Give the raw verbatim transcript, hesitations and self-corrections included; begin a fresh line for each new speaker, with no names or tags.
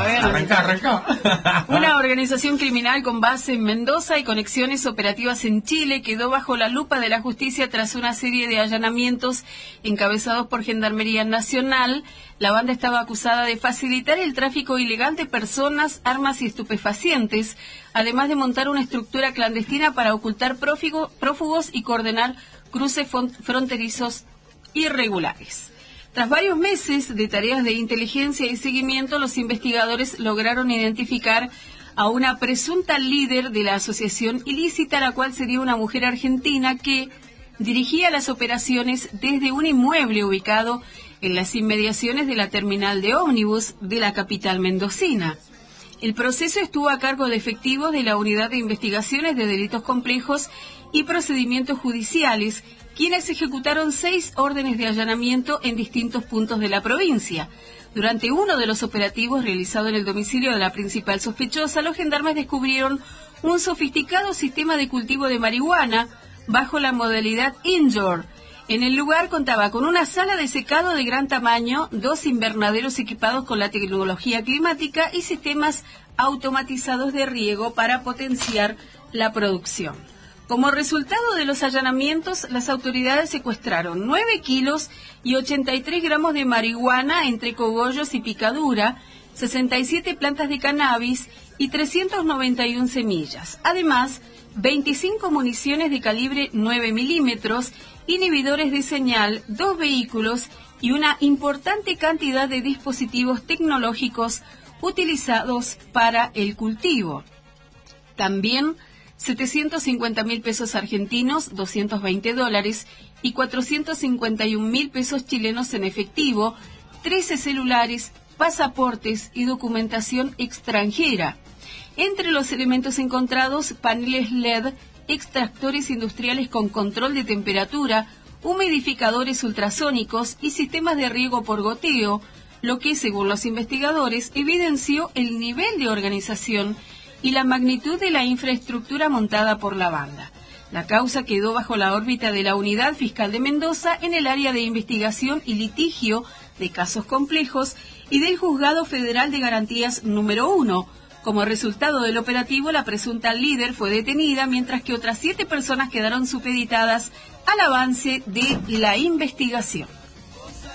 bueno.
Arrancá, arrancá.
Una organización criminal con base en Mendoza y conexiones operativas en Chile quedó bajo la lupa de la justicia tras una serie de allanamientos encabezados por Gendarmería Nacional. La banda estaba acusada de facilitar el tráfico ilegal de personas, armas y estupefacientes, además de montar una estructura clandestina para ocultar prófigo, prófugos y coordinar cruces fronterizos irregulares. Tras varios meses de tareas de inteligencia y seguimiento, los investigadores lograron identificar a una presunta líder de la asociación ilícita, la cual sería una mujer argentina que dirigía las operaciones desde un inmueble ubicado en las inmediaciones de la terminal de ómnibus de la capital mendocina. El proceso estuvo a cargo de efectivos de la Unidad de Investigaciones de Delitos Complejos y Procedimientos Judiciales, quienes ejecutaron seis órdenes de allanamiento en distintos puntos de la provincia. Durante uno de los operativos realizado en el domicilio de la principal sospechosa, los gendarmes descubrieron un sofisticado sistema de cultivo de marihuana bajo la modalidad indoor. En el lugar contaba con una sala de secado de gran tamaño, dos invernaderos equipados con la tecnología climática y sistemas automatizados de riego para potenciar la producción. Como resultado de los allanamientos, las autoridades secuestraron nueve kilos y ochenta y tres gramos de marihuana entre cogollos y picadura, sesenta y siete plantas de cannabis y trescientas noventa y una semillas. Además, veinticinco municiones de calibre nueve milímetros, inhibidores de señal, dos vehículos y una importante cantidad de dispositivos tecnológicos utilizados para el cultivo. También setecientos cincuenta mil pesos argentinos, doscientos veinte dólares y cuatrocientos cincuenta y un mil pesos chilenos en efectivo, trece celulares, pasaportes y documentación extranjera. Entre los elementos encontrados, paneles L E D, extractores industriales con control de temperatura, humidificadores ultrasónicos y sistemas de riego por goteo, lo que, según los investigadores, evidenció el nivel de organización y la magnitud de la infraestructura montada por la banda. La causa quedó bajo la órbita de la Unidad Fiscal de Mendoza en el área de investigación y litigio de casos complejos y del Juzgado Federal de Garantías número uno. Como resultado del operativo, la presunta líder fue detenida, mientras que otras siete personas quedaron supeditadas al avance de la investigación.